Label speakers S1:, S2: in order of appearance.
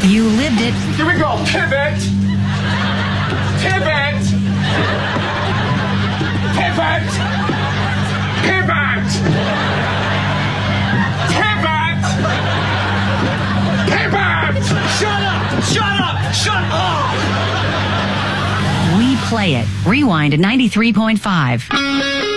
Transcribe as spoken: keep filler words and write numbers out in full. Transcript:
S1: You lived it.
S2: Here we go. Pivot. Pivot. Pivot. Pivot. Pivot. Pivot.
S3: Shut up! Shut up! Shut up!
S1: We play it. Rewind to ninety-three point five.